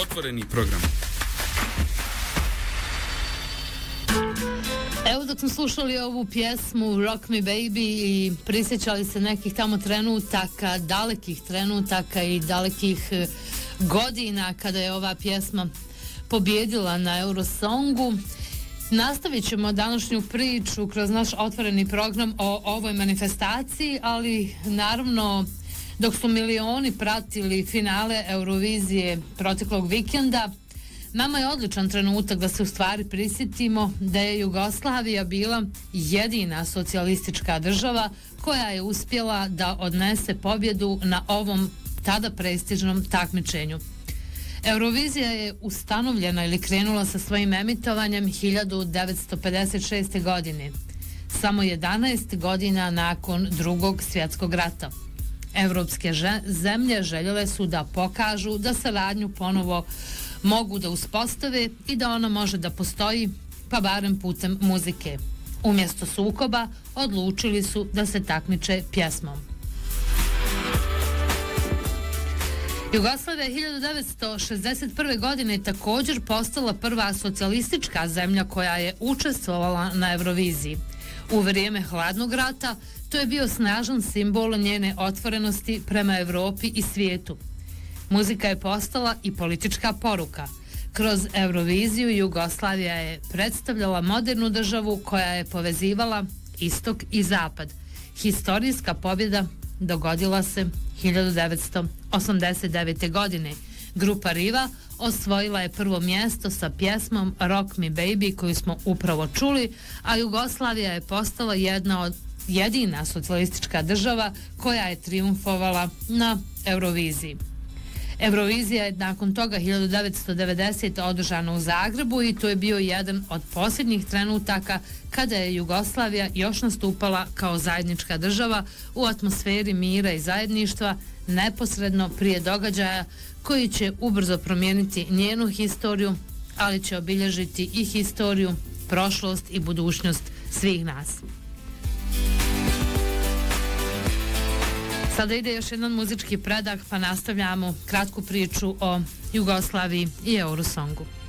Otvoreni program. Evo dok smo slušali ovu pjesmu Rock Me Baby i prisjećali se nekih tamo trenutaka, dalekih trenutaka i dalekih godina kada je ova pjesma pobjedila na Eurosongu, nastavit ćemo današnju priču kroz naš otvoreni program o ovoj manifestaciji, ali naravno dok su milioni pratili finale Eurovizije proteklog vikenda, nama je odličan trenutak da se u stvari prisjetimo da je Jugoslavija bila jedina socijalistička država koja je uspjela da odnese pobjedu na ovom tada prestižnom takmičenju. Eurovizija je ustanovljena ili krenula sa svojim emitovanjem 1956. godine, samo 11 godina nakon Drugog svjetskog rata. Evropske zemlje željele su da pokažu da saradnju ponovo mogu da uspostave i da ona može da postoji, pa barem putem muzike. Umjesto sukoba odlučili su da se takmiče pjesmom. Jugoslavija 1961. godine također postala prva socijalistička zemlja koja je učestvovala na Euroviziji. U vrijeme hladnog rata to je bio snažan simbol njene otvorenosti prema Evropi i svijetu. Muzika je postala i politička poruka. Kroz Euroviziju Jugoslavija je predstavljala modernu državu koja je povezivala istok i zapad. Historijska pobjeda dogodila se 1989. godine. Grupa Riva osvojila je prvo mjesto sa pjesmom Rock Me Baby koju smo upravo čuli, a Jugoslavija je postala jedina socijalistička država koja je triumfovala na Euroviziji. Eurovizija je nakon toga 1990. održana u Zagrebu i to je bio jedan od posljednjih trenutaka kada je Jugoslavija još nastupala kao zajednička država u atmosferi mira i zajedništva neposredno prije događaja koji će ubrzo promijeniti njenu historiju, ali će obilježiti i historiju, prošlost i budućnost svih nas. Sada ide još jedan muzički predah, pa nastavljamo kratku priču o Jugoslaviji i Eurosongu.